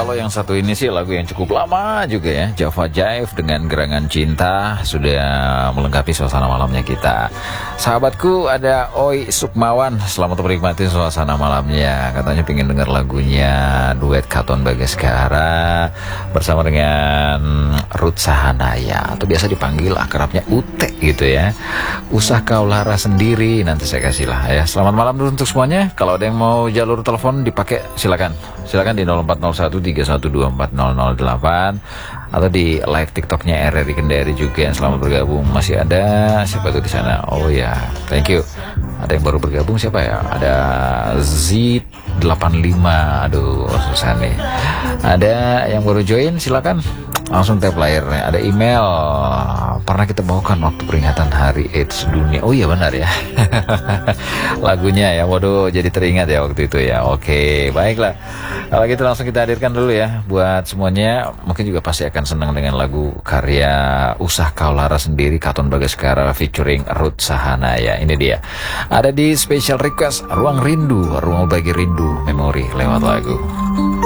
Kalau yang satu ini sih lagu yang cukup lama juga ya, Java Jive dengan Gerangan Cinta sudah melengkapi suasana malamnya kita. Sahabatku, ada Oi Sukmawan, selamat menikmati suasana malamnya. Katanya pengen denger lagunya duet Katon Bagaskara bersama dengan Ruth Sahanaya, atau biasa dipanggil akrabnya Ute gitu ya. Usah kau lara sendiri, nanti saya kasih lah ya. Selamat malam dulu untuk semuanya. Kalau ada yang mau jalur telepon dipakai, silakan di 040131240008 atau di live TikToknya RRI Kendari juga. Selamat bergabung. Masih ada siapa tuh di sana? Oh ya, thank you. Ada yang baru bergabung, siapa ya? Ada Z85. Aduh, susah nih. Ada yang baru join, silakan langsung tap layarnya. Ada email, pernah kita bawakan waktu peringatan Hari AIDS Dunia. Oh iya benar ya. Lagunya ya, waduh, jadi teringat ya waktu itu ya. Oke, baiklah. Kalau gitu langsung kita hadirkan dulu ya buat semuanya. Mungkin juga pasti akan senang dengan lagu karya Usah Kau Lara Sendiri Katon Bagaskara featuring Ruth Sahanaya. Ini dia. Ada di special request Ruang Rindu, Ruang Bagi Rindu Memori lewat lagu.